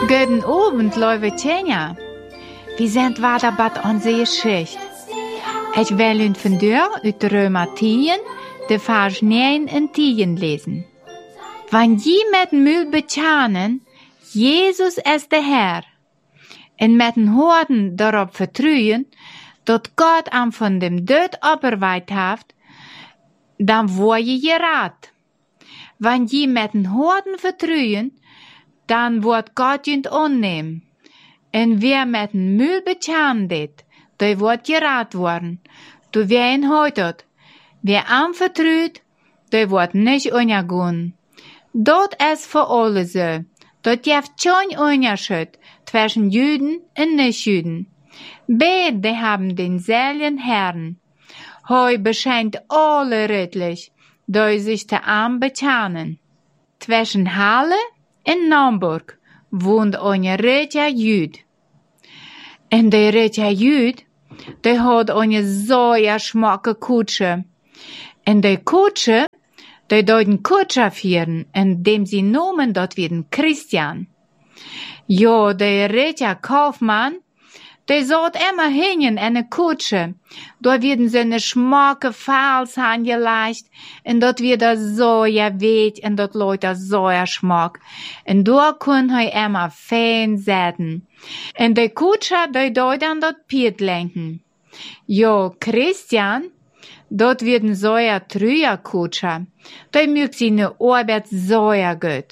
Guten Abend, lieve Tjenja. We zijn weer bij onze geschichte. Ik wil u vandaag uit de Römer 10, de vers 9 en 10 lezen. Wanneer je met mul bekennen, Jezus is de Herr, en met een hoorn daarop vertrouwen, dat God hem van dem dood opgewekt heeft, dan word je gered. Wanneer je met een hoorn vertrouwen, dan wordt God je aannemen. En wie met een mul bekend dit, die wordt gered worden. Du wie een houdt, wie hem vertrouwt, die wordt niet ondergaan. Dat is voor alle zo. Dat heeft geen onderscheid tussen Juden en niet-Juden. Beide hebben denzelfden Herrn. Hij beschijnt alle redelijk, die zich te hem bekennen. Tussen Halle en Naumburg woont een rijke Jood. En die rijke Jood, die had een zeer smakke kutsche. En die kutsche, die deuten kutsche vieren, en dem sie noemen dat weer een Christian. Ja, die rijke kaufman, die zat immer hingen in een kutsche. Daar werden seine smakke Fals aangelegd, en dat wird er zeer weet, en dat leut er zeer smak. En daar kon hij immer fijn zitten. En die kutsche, die deut aan dat Piet lenken. Ja, Christian, dat wird een zeer truie kutsche. Die mögt seine Arbeit zeer gut.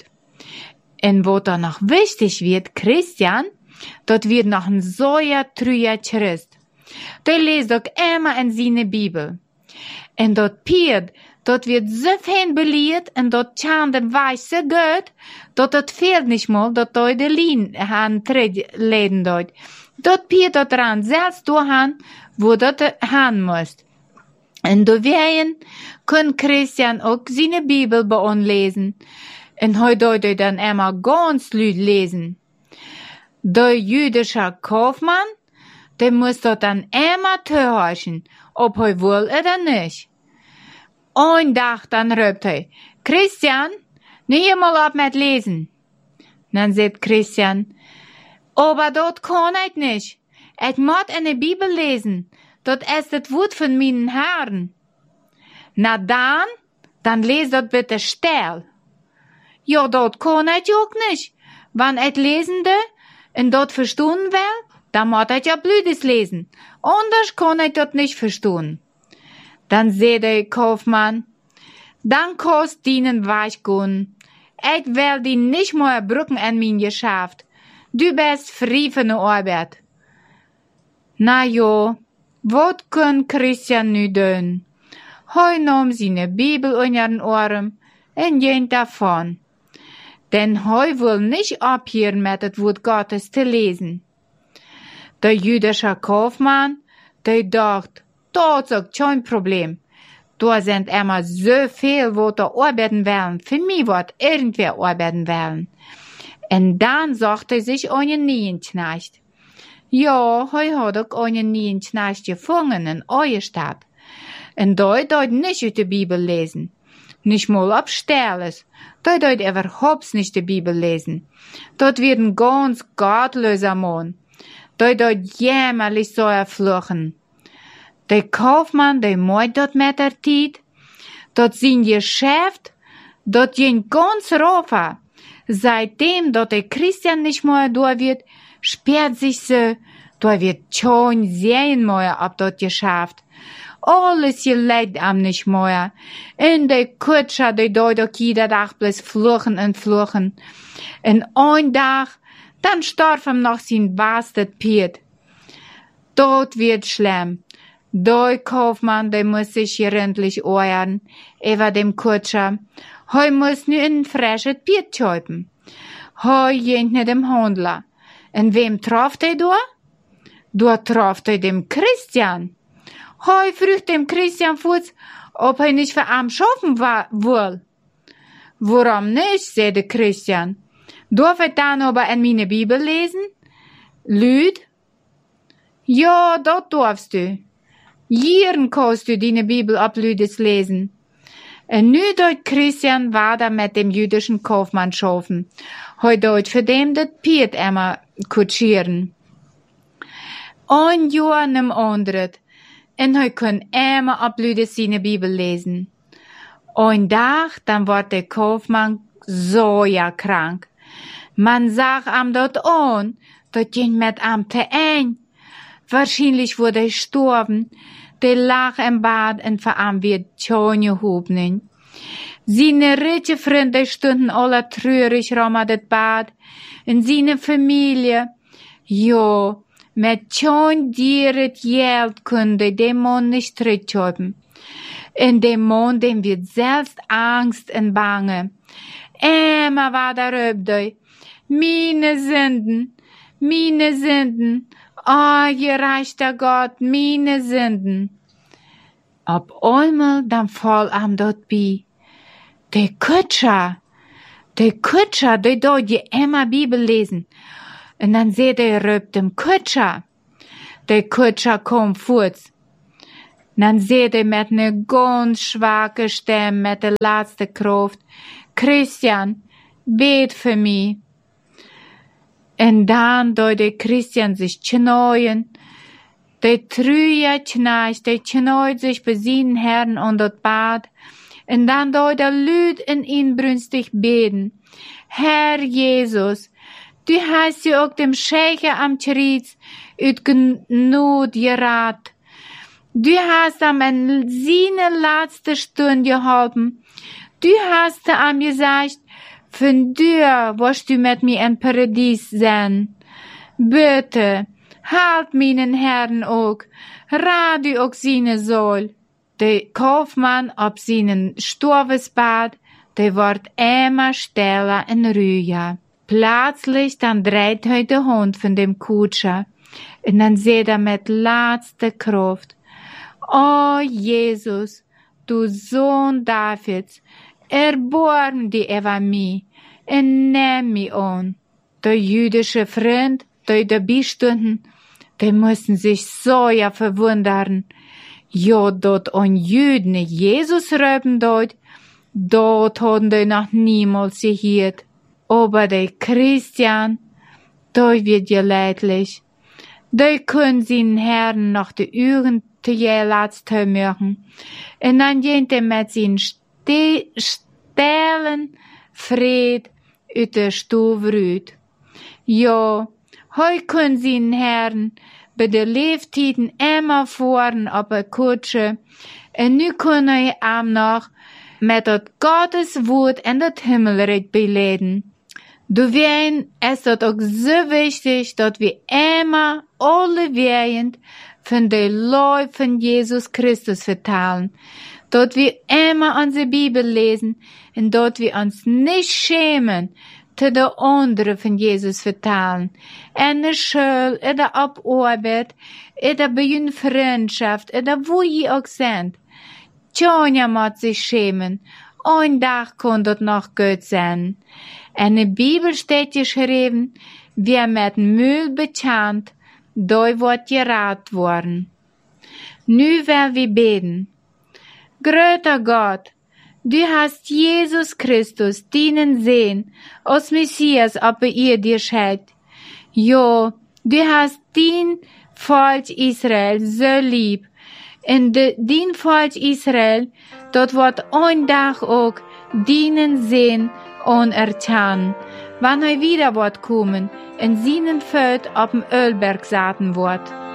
En wat er noch wichtig wird, Christian, dat wird noch een zeer truie Christ. Die leest ook immer in seine Bibel. En dat Piet, dat wird so fijn beleerd en dat kan dem Weich so gut, dat het fehlt nicht mal, dat hij de lien aan leden doet. Dat Piet dat eraan zelfs doorgaan, wo dat gaan moest. En doorheen kon Christian ook seine Bibel bij ons lezen. En hij deed dan immer ganz luid lezen. De jüdische kaufman, der muss dat dan immer terhorchen, ob hij wil oder nicht. Ein Tag dann rübt hij, Christian, nu hier mal op met lezen. Dan zegt Christian, aber dat kan ik nicht. Ik moet in de Bibel lezen. Dat is het woord van mijn Herrn. Na dan lees dat bitte stil. Ja, dat kan ik ook nicht. Wann ik lezen de, en dat verstaan wil, dan moet ik ja blödes lesen. Anders kan ik dat nicht verstehen. Dan zei de kaufman, dan kost dienen weichgun. Ik wil die nicht mehr brücken in mijn Geschäft. Du bist frei von der Arbeit. Na ja, wat kan Christian nu doen? Hij nam seine Bibel in ihren Arm en ging davon. Denn hij wil nicht abhören mit het Wort Gottes te lesen. Der jüdische Kaufmann, der dacht, dat is ook kein Problem. Da sind immer so viel, wo da arbeiten wollen. Für mich wird irgendwer arbeiten wollen. Und dann sagte er sich einen Nienknecht. Ja, hij had ook einen Nienknecht gefangen in eure Stadt. Und da deut nicht uit de Bibel lesen. Nicht mal ab Sterles. Da deut überhaupt nicht die Bibel lesen. Dort wird ein ganz gottloser Mann. Da deut jämmerlich so erfluchen. Der Kaufmann, der meint dat mit der Tijd. Dat sein Geschäft, dat ging ganz rauf. Seitdem, dat der Christian nicht mehr da wird, sperrt sich so, da wird schon sehen mehr ab dat Geschäft. Alles geleidt am nicht mehr. Und der Kutscher, der deut auch jeder Tag bloß fluchen und fluchen. Und ein Tag, dann starb ihm noch sein bastet Piet. Dort wird schlimm. Der Kaufmann, der muss sich gründlich äußern, über dem Kutscher. Hij muss nu een frisches Piet kaufen. Hij ging naar dem Handler. En wem traf hij door? Door traf hij dem Christian. Hij vroeg dem Christian voets, ob hij niet voor hem schaffen wil. Waarom niet, zei de Christian. Darf ik dan aber in meine Bibel lesen? Lüd? Ja, dat darfst du. Jeden kannst du deine Bibel ab Lüdes lesen. En nu doet Christian verder met dem jüdischen Kaufmann schaffen. Hij doet voor dem dat Piet immer kutschieren. Ein Jahr nem andret. En hij kon immer abblüde seine Bibel lesen. Ein Tag, dann wordt der Kaufmann so ja krank. Man sagt am dort an, dat ging mit am te ein. Wahrscheinlich wurde er gestorben. Der lag im Bad und vor allem wird Tjonje hubnen. Seine reiche Freunde stunden alle traurig rum an das Bad. Und seine Familie, ja, mit Tjon dieret Geld kunde dem Mann nicht zurückhaben. Und dem Mann, dem wird selbst Angst und Bange. Immer war da rüber, meine Sünden, oh, gerechter Gott, meine Sünden. Auf einmal dann fall am dort bei. Der Kutscher, der dort je immer Bibel lesen. Und dann seht er rüber dem Kutscher. Der Kutscher kommt fort. Dann seht er mit ne ganz schwache Stimme, mit der letzten Kraft, Christian, bet für mich. Und dann doet der Christian sich knäuen. Der Trüje kneicht, der knäut sich bei seinen Herren und dort Bad. Und dann doet er lüd in inbrünstig beten. Herr Jesus, du hast ja auch dem Schächer am Kreuz ut Gnut gerat. Du hast am in seine letzte Stunde geholfen. Du hast am gesagt, von dir wirst du mit mir in Paradies sein. Bitte, halt meinen Herrn auch, rate auch seine Sohl. Der Kaufmann ob seinen Storbesbad, der wird immer stiller und ruhiger. Plötzlich dann dreht er der Hund von dem Kutscher und dann seht er mit letzter Kraft, oh Jesus, du Sohn Davids, erbarm dich über mich und nimm mich an. Der jüdische Freund, die dabei stunden, die mussten sich so ja verwundern. Ja, dort an Jüden Jesus röben dort haben die noch niemals gehört. Aber der Christian, der wird ja leidlich. Die können seinen Herrn noch die Uhren zu jelatzt machen. Und dann geht er mit seinen Stellen Fried ut der Stube rüt. Ja, heu können seinen Herrn bei der Lebenstiden immer fahren auf der Kutsche. Und nu können er am noch mit dat Gottes Wort in das Himmelreich beleden. Du wein, es ist auch so wichtig, dass wir immer alle wehend von der Leib von Jesus Christus vertellen. Dass wir immer unsere Bibel lesen und dass wir uns nicht schämen, zu der anderen von Jesus vertellen. In der Schule, in der Arbeit, in der Freundschaft, oder wo ihr auch seid. Tjonja muss sich schämen. Ein Tag kann das noch gut sein. In der Bibel steht geschrieben, wer mit Müll bekannt, da wird gerat worden. Nu werden wir beten. Größer Gott, du hast Jesus Christus, deinen Sohn, als Messias auf ihr dir schickt. Ja, du hast dein Volk Israel so lieb. Und dein Volk Israel, dort wird ein Tag auch deinen Sohn anerkennen, wann er wieder wird kommen, in seinen Feld auf dem Ölberg saten wird.